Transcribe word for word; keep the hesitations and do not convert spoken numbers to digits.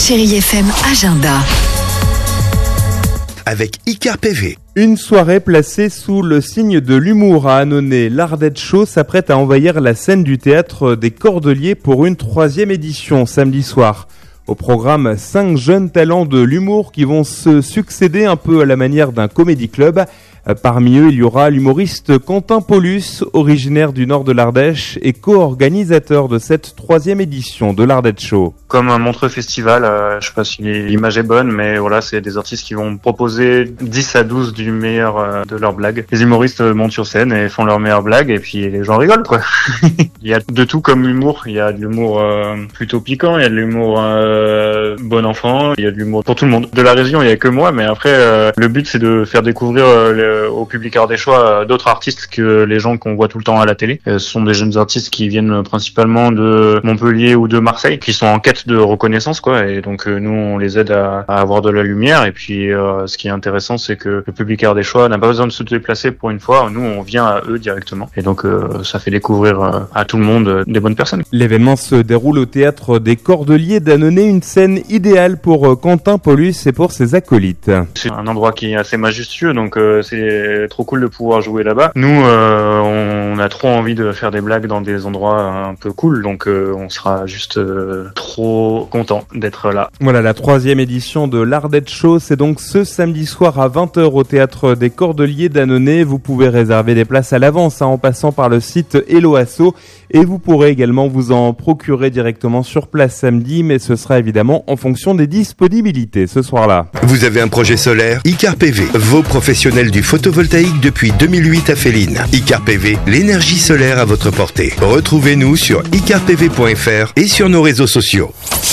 Chérie F M Agenda. Avec Icar P V. Une soirée placée sous le signe de l'humour à Annonay. L'Ardette Show s'apprête à envahir la scène du théâtre des Cordeliers pour une troisième édition samedi soir. Au programme, cinq jeunes talents de l'humour qui vont se succéder un peu à la manière d'un comédie club. Parmi eux, il y aura l'humoriste Quentin Paulus, originaire du nord de l'Ardèche et co-organisateur de cette troisième édition de l'Ardette Show. Comme un Montreux Festival, euh, je sais pas si l'image est bonne, mais voilà, c'est des artistes qui vont proposer dix à douze du meilleur euh, de leurs blagues. Les humoristes montent sur scène et font leurs meilleures blagues et puis les gens rigolent, quoi. Il y a de tout comme humour. Il y a de l'humour euh, plutôt piquant, il y a de l'humour euh, bon enfant, il y a de l'humour pour tout le monde. De la région, il y a que moi, mais après, euh, le but c'est de faire découvrir euh, les au public ardéchois d'autres artistes que les gens qu'on voit tout le temps à la télé. Ce sont des jeunes artistes qui viennent principalement de Montpellier ou de Marseille, qui sont en quête de reconnaissance, quoi. Et donc nous, on les aide à, à avoir de la lumière. Et puis, euh, ce qui est intéressant, c'est que le public ardéchois n'a pas besoin de se déplacer pour une fois. Nous, on vient à eux directement. Et donc, euh, ça fait découvrir euh, à tout le monde euh, des bonnes personnes. L'événement se déroule au théâtre des Cordeliers d'Annonay, une scène idéale pour euh, Quentin Paulus et pour ses acolytes. C'est un endroit qui est assez majestueux, donc euh, c'est trop cool de pouvoir jouer là-bas. Nous, euh, on a trop envie de faire des blagues dans des endroits un peu cool, donc euh, on sera juste euh, trop content d'être là. Voilà, la troisième édition de l'Ardette Show, c'est donc ce samedi soir à vingt heures au théâtre des Cordeliers d'Annonay. Vous pouvez réserver des places à l'avance hein, en passant par le site Hello Asso et vous pourrez également vous en procurer directement sur place samedi, mais ce sera évidemment en fonction des disponibilités ce soir-là. Vous avez un projet solaire? Icar P V, vos professionnels du photovoltaïque depuis deux mille huit à Féline. Icar P V, l'énergie solaire à votre portée. Retrouvez-nous sur icar p v point f r et sur nos réseaux sociaux.